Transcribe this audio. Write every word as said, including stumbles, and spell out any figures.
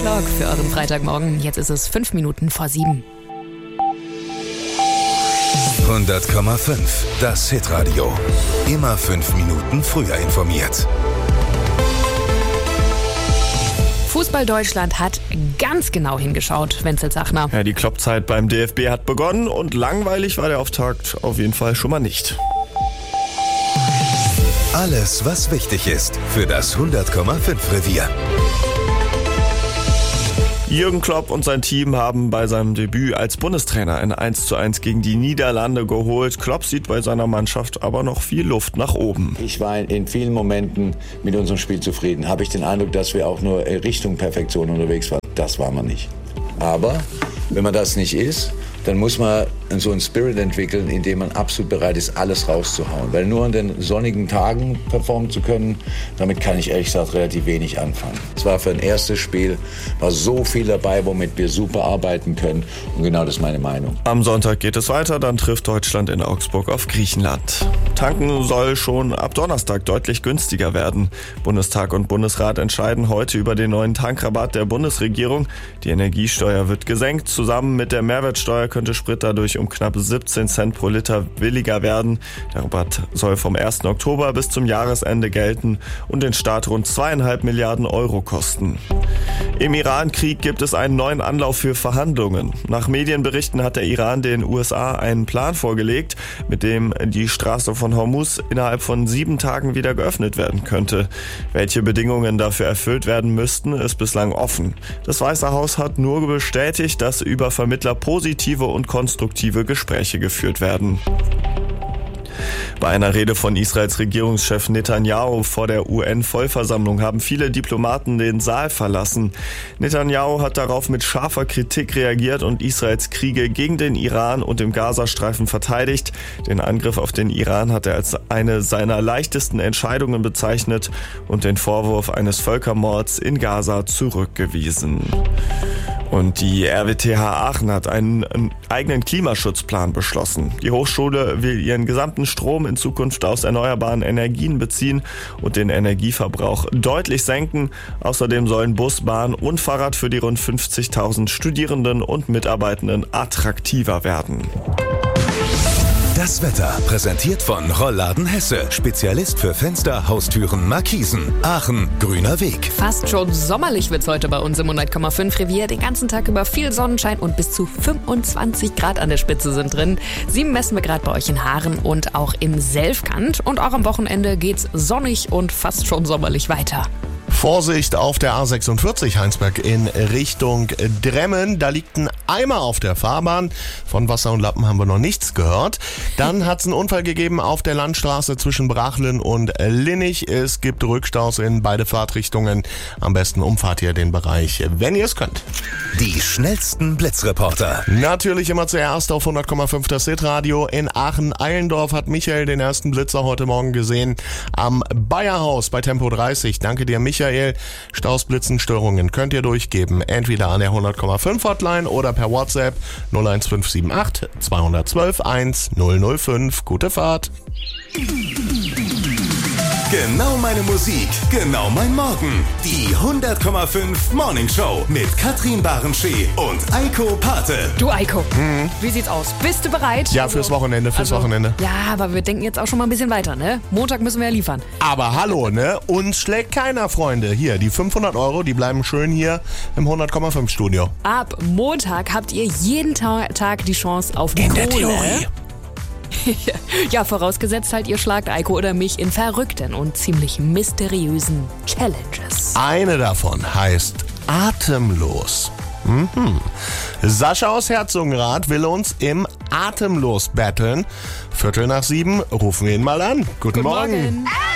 Talk für euren Freitagmorgen. Jetzt ist es fünf Minuten vor sieben. hundert Komma fünf, das Hitradio. Immer fünf Minuten früher informiert. Fußball Deutschland hat ganz genau hingeschaut, Wenzel Sachner. Ja, die Kloppzeit beim D F B hat begonnen und langweilig war der Auftakt auf jeden Fall schon mal nicht. Alles, was wichtig ist für das hundert Komma fünf Revier. Jürgen Klopp und sein Team haben bei seinem Debüt als Bundestrainer ein eins zu eins gegen die Niederlande geholt. Klopp sieht bei seiner Mannschaft aber noch viel Luft nach oben. Ich war in vielen Momenten mit unserem Spiel zufrieden. Habe ich den Eindruck, dass wir auch nur Richtung Perfektion unterwegs waren. Das war man nicht. Aber wenn man das nicht ist, dann muss man so einen Spirit entwickeln, in dem man absolut bereit ist, alles rauszuhauen. Weil nur an den sonnigen Tagen performen zu können, damit kann ich ehrlich gesagt relativ wenig anfangen. Es war für ein erstes Spiel, war so viel dabei, womit wir super arbeiten können. Und genau das ist meine Meinung. Am Sonntag geht es weiter, dann trifft Deutschland in Augsburg auf Griechenland. Tanken soll schon ab Donnerstag deutlich günstiger werden. Bundestag und Bundesrat entscheiden heute über den neuen Tankrabatt der Bundesregierung. Die Energiesteuer wird gesenkt. Zusammen mit der Mehrwertsteuer könnte Sprit dadurch um knapp siebzehn Cent pro Liter billiger werden. Der Rabatt soll vom ersten Oktober bis zum Jahresende gelten und den Staat rund zweieinhalb Milliarden Euro kosten. Im Iran-Krieg gibt es einen neuen Anlauf für Verhandlungen. Nach Medienberichten hat der Iran den U S A einen Plan vorgelegt, mit dem die Straße von Hormuz innerhalb von sieben Tagen wieder geöffnet werden könnte. Welche Bedingungen dafür erfüllt werden müssten, ist bislang offen. Das Weiße Haus hat nur bestätigt, dass über Vermittler positive und konstruktive Gespräche geführt werden. Bei einer Rede von Israels Regierungschef Netanyahu vor der U N-Vollversammlung haben viele Diplomaten den Saal verlassen. Netanyahu hat darauf mit scharfer Kritik reagiert und Israels Kriege gegen den Iran und im Gazastreifen verteidigt. Den Angriff auf den Iran hat er als eine seiner leichtesten Entscheidungen bezeichnet und den Vorwurf eines Völkermords in Gaza zurückgewiesen. Und die R W T H Aachen hat einen eigenen Klimaschutzplan beschlossen. Die Hochschule will ihren gesamten Strom in Zukunft aus erneuerbaren Energien beziehen und den Energieverbrauch deutlich senken. Außerdem sollen Bus, Bahn und Fahrrad für die rund fünfzigtausend Studierenden und Mitarbeitenden attraktiver werden. Das Wetter präsentiert von Rollladen Hesse. Spezialist für Fenster, Haustüren, Markisen. Aachen, grüner Weg. Fast schon sommerlich wird's heute bei uns im hundert Komma fünf Revier. Den ganzen Tag über viel Sonnenschein und bis zu fünfundzwanzig Grad an der Spitze sind drin. Sieben messen wir gerade bei euch in Haaren und auch im Selfkant. Und auch am Wochenende geht's sonnig und fast schon sommerlich weiter. Vorsicht auf der A sechsundvierzig Heinsberg in Richtung Dremmen. Da liegt ein Eimer auf der Fahrbahn. Von Wasser und Lappen haben wir noch nichts gehört. Dann hat es einen Unfall gegeben auf der Landstraße zwischen Brachlen und Linnich. Es gibt Rückstaus in beide Fahrtrichtungen. Am besten umfahrt ihr den Bereich, wenn ihr es könnt. Die schnellsten Blitzreporter. Natürlich immer zuerst auf hundert Komma fünf das Hitradio. In Aachen-Eilendorf hat Michael den ersten Blitzer heute Morgen gesehen. Am Bayerhaus bei Tempo dreißig. Danke dir, Michael. Staus, Blitzen, Störungen könnt ihr durchgeben. Entweder an der hundert Komma fünf Hotline oder per WhatsApp null eins fünf sieben acht zwei eins zwei eins null null fünf. Gute Fahrt. Genau meine Musik, genau mein Morgen. Die hundert Komma fünf Morning Show mit Katrin Barenschee und Eiko Pate. Du Eiko, hm. Wie sieht's aus? Bist du bereit? Ja, fürs Wochenende, fürs also, Wochenende. Ja, aber wir denken jetzt auch schon mal ein bisschen weiter, ne? Montag müssen wir ja liefern. Aber hallo, ne? Uns schlägt keiner, Freunde. Hier, die fünfhundert Euro, die bleiben schön hier im hundert Komma fünf Studio. Ab Montag habt ihr jeden Ta- Tag die Chance auf die In Kohle. Der Theorie. Ja, vorausgesetzt halt, ihr schlagt Eiko oder mich in verrückten und ziemlich mysteriösen Challenges. Eine davon heißt Atemlos. Mhm. Sascha aus Herzogenrath will uns im Atemlos battlen. Viertel nach sieben, rufen wir ihn mal an. Guten, Guten Morgen. Morgen.